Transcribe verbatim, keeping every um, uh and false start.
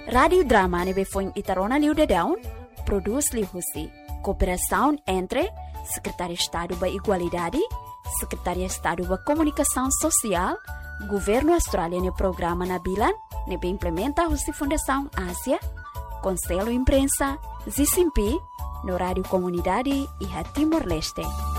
Radio Drama nebe foi Itarona Liu de Daun, produz Liu Husi. Cooperação entre Secretaria de Estado da Igualdade, Secretaria de Estado da Comunicação Social, Governo Australiano e Programa Nabilan, nebe implementa a Fundação Ásia, Conselho Imprensa, Zicimpi, no Rádio Comunidade e Timor-Leste.